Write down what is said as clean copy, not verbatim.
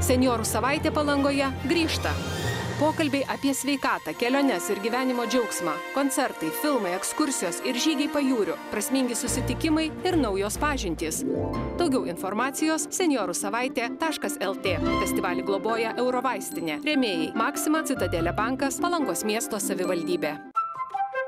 Senjorų savaitė Palangoje grįžta. Pokalbiai apie sveikatą, keliones ir gyvenimo džiaugsmą, koncertai, filmai, ekskursijos ir žygiai pajūriu, prasmingi susitikimai ir naujos pažintys. Daugiau informacijos senjorusavaitė.lt. Festivalį globoja Eurovaistinė. Rėmėjai Maxima, Citadelė bankas, Palangos miesto savivaldybė.